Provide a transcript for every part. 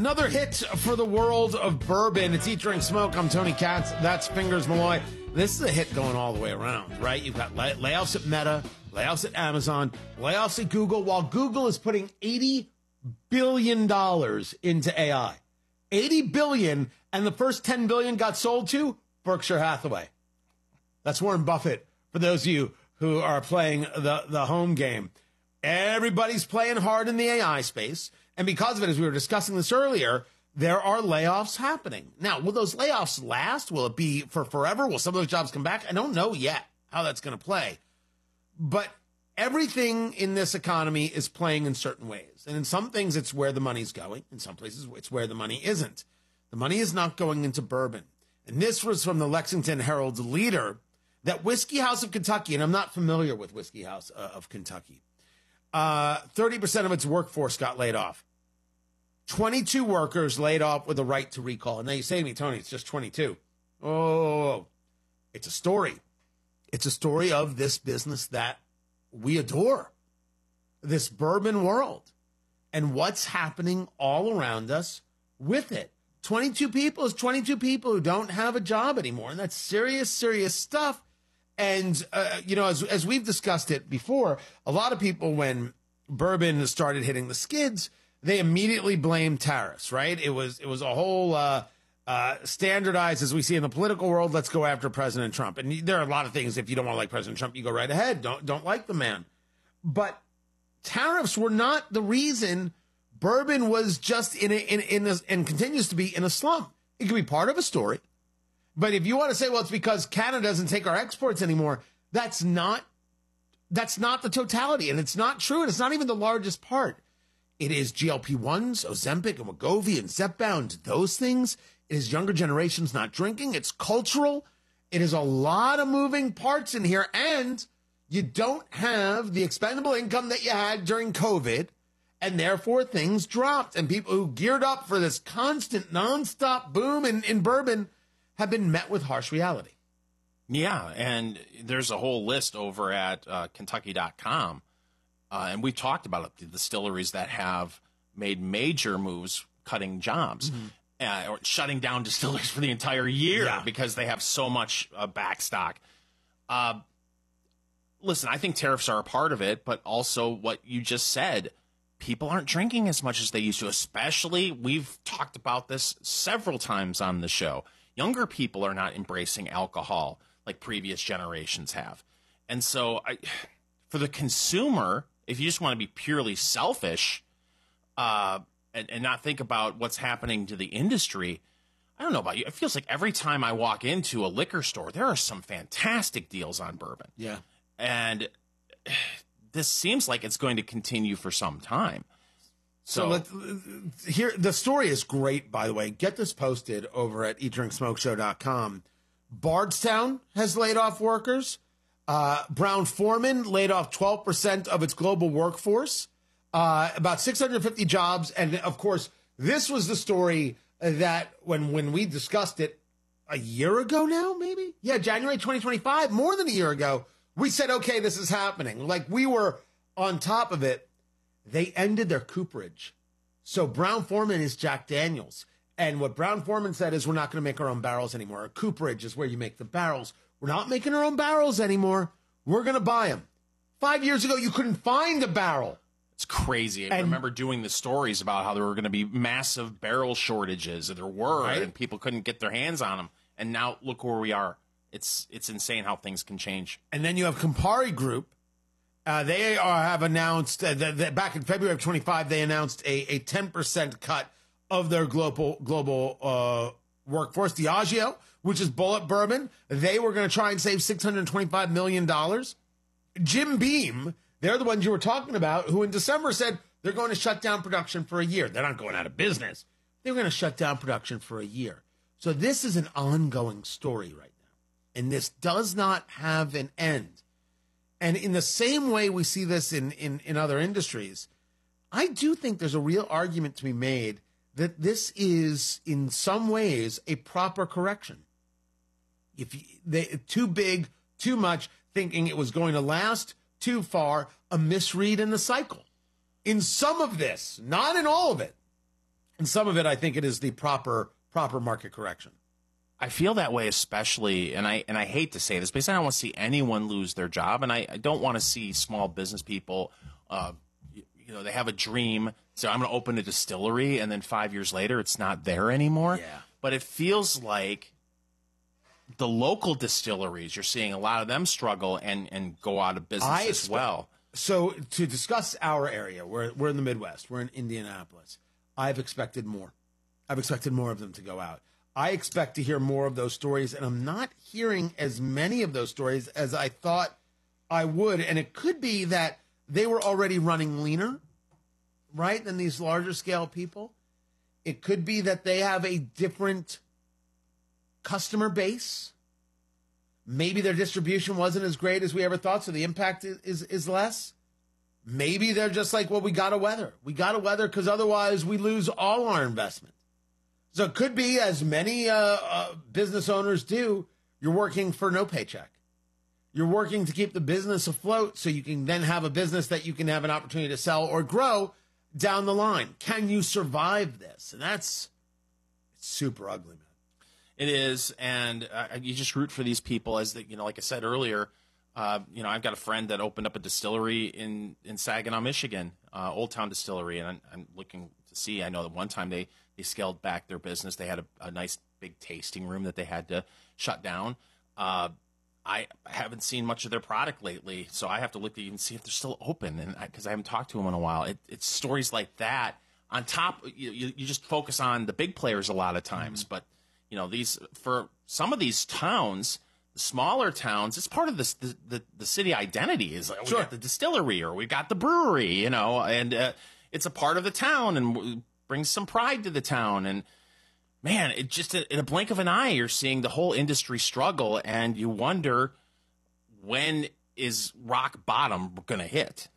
Another hit for the world of bourbon. It's Eat, Drink, Smoke. I'm Tony Katz. That's Fingers Malloy. This is a hit going all the way around, right? You've got layoffs at Meta, layoffs at Amazon, layoffs at Google, while Google is putting $80 billion into AI. $80 billion, and the first $10 billion got sold to Berkshire Hathaway. That's Warren Buffett, for those of you who are playing the home game. Everybody's playing hard in the AI space. And because of it, as we were discussing this earlier, there are layoffs happening. Now, will those layoffs last? Will it be for forever? Will some of those jobs come back? I don't know yet how that's going to play. But everything in this economy is playing in certain ways. And in some things, it's where the money's going. In some places, it's where the money isn't. The money is not going into bourbon. And this was from the Lexington Herald's leader, that Whiskey House of Kentucky, and I'm not familiar with Whiskey House of Kentucky, 30% of its workforce got laid off. 22 workers laid off with a right to recall. And now you say to me, Tony, it's just 22. Oh, it's a story. It's a story of this business that we adore, this bourbon world, and what's happening all around us with it. 22 people is 22 people who don't have a job anymore. And that's serious, serious stuff. And, as we've discussed it before, a lot of people, when bourbon started hitting the skids, they immediately blamed tariffs, right? It was a whole standardized, as we see in the political world, let's go after President Trump. And there are a lot of things, if you don't want to like President Trump, you go right ahead. Don't like the man. But tariffs were not the reason bourbon was just in and continues to be in a slump. It could be part of a story. But if you want to say, well, it's because Canada doesn't take our exports anymore, that's not the totality. And it's not true. And it's not even the largest part. It is GLP-1s, Ozempic and Wegovy and Zepbound, those things. It is younger generations not drinking. It's cultural. It is a lot of moving parts in here. And you don't have the expendable income that you had during COVID. And therefore, things dropped. And people who geared up for this constant, nonstop boom in bourbon have been met with harsh reality. Yeah, and there's a whole list over at Kentucky.com. And we've talked about it, the distilleries that have made major moves cutting jobs, or shutting down distilleries for the entire year because they have so much backstock. Listen, I think tariffs are a part of it, but also what you just said, people aren't drinking as much as they used to, especially, we've talked about this several times on the show. Younger people are not embracing alcohol like previous generations have. And so for the consumer, if you just want to be purely selfish and not think about what's happening to the industry, I don't know about you. It feels like every time I walk into a liquor store, there are some fantastic deals on bourbon. Yeah. And this seems like it's going to continue for some time. So here, the story is great, by the way. Get this posted over at eatdrinksmokeshow.com. Bardstown has laid off workers. Brown-Forman laid off 12% of its global workforce, about 650 jobs. And, of course, this was the story that when we discussed it a year ago now, maybe? Yeah, January 2025, more than a year ago, we said, okay, this is happening. Like, we were on top of it. They ended their cooperage. So Brown-Forman is Jack Daniels. And what Brown-Forman said is, we're not going to make our own barrels anymore. A cooperage is where you make the barrels. We're not making our own barrels anymore. We're going to buy them. 5 years ago, you couldn't find a barrel. It's crazy. I remember doing the stories about how there were going to be massive barrel shortages. There were, right? And people couldn't get their hands on them. And now look where we are. It's insane how things can change. And then you have Campari Group. They have announced that back in February of 25, they announced a 10% cut of their global workforce. Diageo, which is Bulleit Bourbon, they were going to try and save $625 million. Jim Beam, they're the ones you were talking about, who in December said they're going to shut down production for a year. They're not going out of business. They're going to shut down production for a year. So this is an ongoing story right now. And this does not have an end. And in the same way we see this in other industries, I do think there's a real argument to be made that this is, in some ways, a proper correction. Too big, too much, thinking it was going to last, too far, a misread in the cycle. In some of this, not in all of it. And some of it, I think it is the proper market correction. I feel that way, especially, and I hate to say this, because I don't want to see anyone lose their job, and I don't want to see small business people, they have a dream, so I'm going to open a distillery, and then 5 years later, it's not there anymore. Yeah. But it feels like the local distilleries, you're seeing a lot of them struggle and go out of business as well. So to discuss our area, we're in the Midwest, we're in Indianapolis. I've expected more. I've expected more of them to go out. I expect to hear more of those stories, and I'm not hearing as many of those stories as I thought I would. And it could be that they were already running leaner, right, than these larger scale people. It could be that they have a different customer base. Maybe their distribution wasn't as great as we ever thought, so the impact is less. Maybe they're just like, well, we got to weather. We got to weather because otherwise we lose all our investment. So it could be, as many business owners do, you're working for no paycheck. You're working to keep the business afloat so you can then have a business that you can have an opportunity to sell or grow down the line. Can you survive this? And it's super ugly, man. It is, and you just root for these people, as like I said earlier. I've got a friend that opened up a distillery in Saginaw, Michigan, Old Town Distillery, and I'm looking to see. I know that one time they scaled back their business. They had a nice big tasting room that they had to shut down. I haven't seen much of their product lately, so I have to look to even see if they're still open, and because I haven't talked to them in a while. It's stories like that. On top, you just focus on the big players a lot of times, but these, for some of these towns, the smaller towns, it's part of the city identity. Is like, we got the distillery or we got the brewery, and it's a part of the town and brings some pride to the town. And man, it just, in a blink of an eye, you're seeing the whole industry struggle, and you wonder, when is rock bottom going to hit?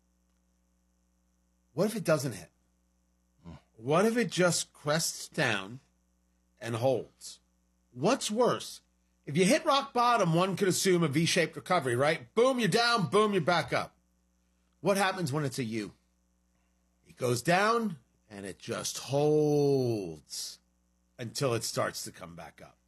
What if it doesn't hit? What if it just crests down and holds? What's worse? If you hit rock bottom, one could assume a V-shaped recovery, right? Boom, you're down, boom, you're back up. What happens when it's a U? It goes down, and it just holds until it starts to come back up.